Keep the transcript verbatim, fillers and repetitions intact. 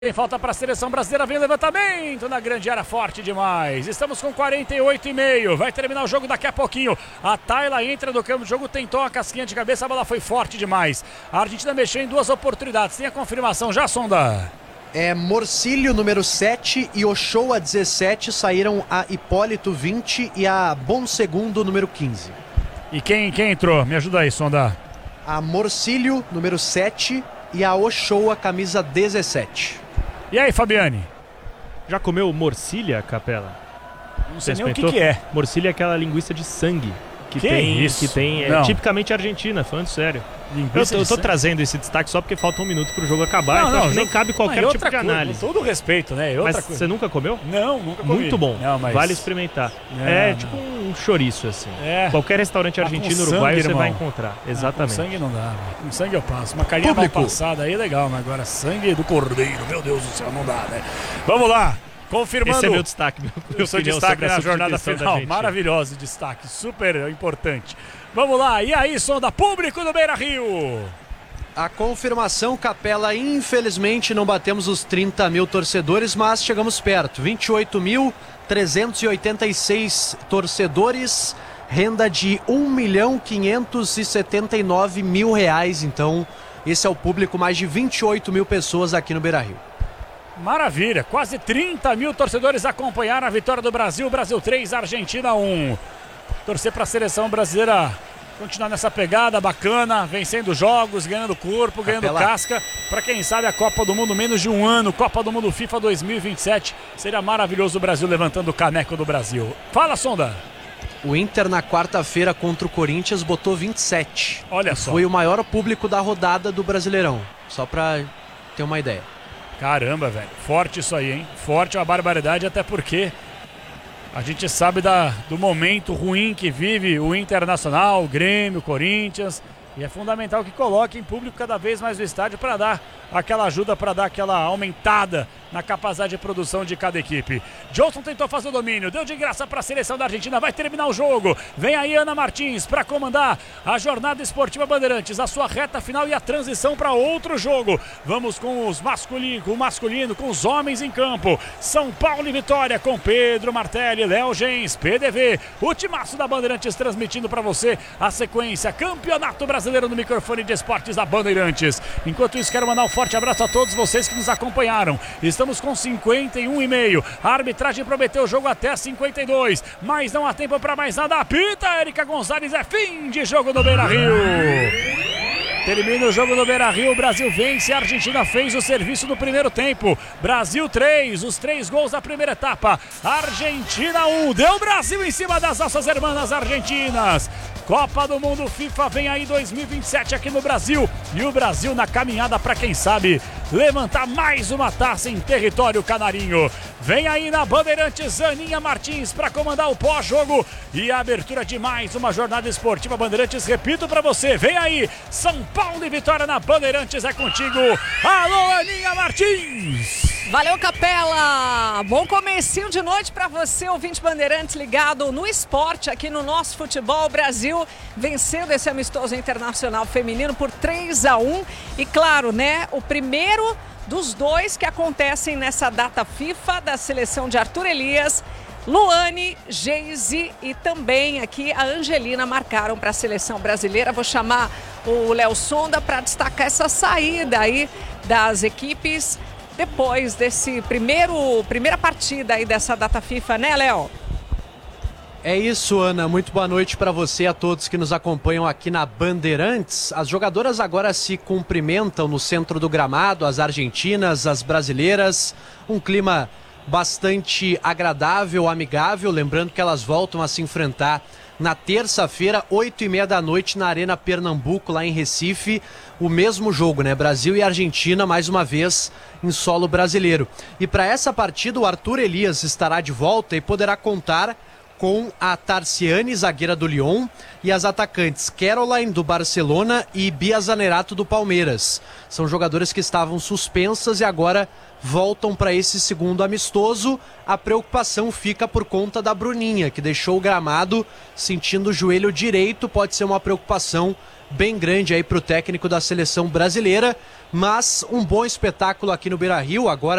Tem falta para a seleção brasileira, vem o levantamento na grande área, forte demais. Estamos com quarenta e oito e meio, vai terminar o jogo daqui a pouquinho. A Tayla entra no campo de jogo, tentou uma casquinha de cabeça, a bola foi forte demais. A Argentina mexeu em duas oportunidades, tem a confirmação já, Sonda? É Morcílio, número sete, e Ochoa, dezessete, saíram a Hipólito, vinte, e a Bom Segundo, número quinze. E quem, quem entrou? Me ajuda aí, Sonda. A Morcílio, número sete, e a Ochoa, camisa dezessete. E aí, Fabiane? Já comeu morcilha, Capela? Não sei nem o que, que é. Morcilha é aquela linguiça de sangue. Que, que tem, isso? Que tem, é tipicamente argentina, falando sério. Linguiça eu tô, eu tô de trazendo esse destaque só porque falta um minuto pro jogo acabar, não, então não, acho que nem jogo... cabe qualquer não, tipo de coisa, análise. Com todo respeito, né? Outra mas coisa. Você nunca comeu? Não, nunca comi. Muito bom, não, mas... vale experimentar. Não, é não. tipo um chouriço, assim. É. Qualquer restaurante argentino, ah, uruguaio, sangue, você irmão. vai encontrar. Exatamente. Ah, com sangue não dá, véio. Com sangue eu passo. Uma carinha mal passada aí é legal, mas agora sangue do cordeiro, meu Deus do céu, não dá, né? Vamos lá. Confirmando. Esse é meu destaque, meu, meu o seu destaque na jornada final. Maravilhoso destaque, super importante. Vamos lá, e aí, Sonda, público do Beira-Rio. A confirmação, Capela, infelizmente não batemos os trinta mil torcedores, mas chegamos perto. vinte e oito mil trezentos e oitenta e seis torcedores, renda de um milhão quinhentos e setenta e nove mil reais. Então, esse é o público, mais de vinte e oito mil pessoas aqui no Beira-Rio. Maravilha, quase trinta mil torcedores acompanharam a vitória do Brasil. Brasil três, Argentina um. Torcer para a seleção brasileira continuar nessa pegada bacana, vencendo jogos, ganhando corpo, ganhando Capela. casca. Para quem sabe a Copa do Mundo, menos de um ano, Copa do Mundo FIFA dois mil e vinte e sete. Seria maravilhoso o Brasil levantando o caneco do Brasil. Fala, Sonda. O Inter na quarta-feira contra o Corinthians botou vinte e sete. Olha só. Foi o maior público da rodada do Brasileirão, só para ter uma ideia. Caramba, velho. Forte isso aí, hein? Forte uma barbaridade, até porque a gente sabe da, do momento ruim que vive o Internacional, o Grêmio, o Corinthians. E é fundamental que coloquem público cada vez mais no estádio para dar aquela ajuda, para dar aquela aumentada na capacidade de produção de cada equipe. Johnson tentou fazer o domínio, deu de graça para a seleção da Argentina, vai terminar o jogo. Vem aí Ana Martins para comandar a jornada esportiva Bandeirantes, a sua reta final e a transição para outro jogo. Vamos com os masculinos, com o masculino, com os homens em campo. São Paulo e Vitória com Pedro Martelli, Léo Gens, P D V. O timaço da Bandeirantes transmitindo para você a sequência Campeonato Brasileiro no microfone de esportes da Bandeirantes. Enquanto isso, quero mandar um forte abraço a todos vocês que nos acompanharam. Estamos com cinquenta e um e meio. A arbitragem prometeu o jogo até cinquenta e dois, mas não há tempo para mais nada. Apita Érica Gonzalez, é fim de jogo do Beira-Rio. Termina o jogo no Beira-Rio, o Brasil vence, a Argentina fez o serviço no primeiro tempo. Brasil três, os três gols da primeira etapa. Argentina um, deu Brasil em cima das nossas irmãs argentinas. Copa do Mundo FIFA vem aí dois mil e vinte e sete aqui no Brasil. E o Brasil na caminhada para, quem sabe, levantar mais uma taça em território canarinho. Vem aí na Bandeirantes Aninha Martins para comandar o pós-jogo e a abertura de mais uma jornada esportiva Bandeirantes. Repito para você, vem aí São Paulo e Vitória na Bandeirantes, é contigo. Alô, Aninha Martins! Valeu, Capela! Bom comecinho de noite para você, ouvinte Bandeirantes ligado no esporte aqui no nosso futebol. Brasil vencendo esse amistoso internacional feminino por três a um. E claro, né, o primeiro dos dois que acontecem nessa data FIFA da seleção de Arthur Elias, Luane, Geise e também aqui a Angelina marcaram para a seleção brasileira. Vou chamar o Léo Sonda para destacar essa saída aí das equipes depois desse primeiro primeira partida aí dessa data FIFA, né, Léo? É isso, Ana. Muito boa noite para você e a todos que nos acompanham aqui na Bandeirantes. As jogadoras agora se cumprimentam no centro do gramado, as argentinas, as brasileiras. Um clima bastante agradável, amigável. Lembrando que elas voltam a se enfrentar na terça-feira, oito e meia da noite, na Arena Pernambuco, lá em Recife. O mesmo jogo, né? Brasil e Argentina, mais uma vez, em solo brasileiro. E para essa partida, o Arthur Elias estará de volta e poderá contar com a Tarciane, zagueira do Lyon, e as atacantes Caroline, do Barcelona, e Bia Zanerato, do Palmeiras. São jogadoras que estavam suspensas e agora voltam para esse segundo amistoso. A preocupação fica por conta da Bruninha, que deixou o gramado sentindo o joelho direito. Pode ser uma preocupação bem grande aí para o técnico da seleção brasileira, mas um bom espetáculo aqui no Beira-Rio, agora